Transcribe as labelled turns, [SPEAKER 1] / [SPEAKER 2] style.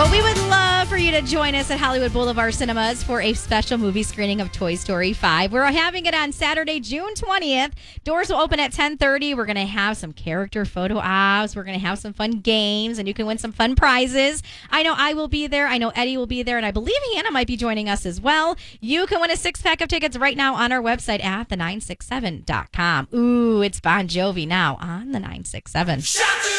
[SPEAKER 1] Well, we would love for you to join us at Hollywood Boulevard Cinemas for a special movie screening of Toy Story 5. We're having it on Saturday, June 20th. Doors will open at 10:30. We're going to have some character photo ops. We're going to have some fun games, and you can win some fun prizes. I know I will be there. I know Eddie will be there, and I believe Hannah might be joining us as well. You can win a 6-pack of tickets right now on our website at the967.com. Ooh, it's Bon Jovi now on the 967.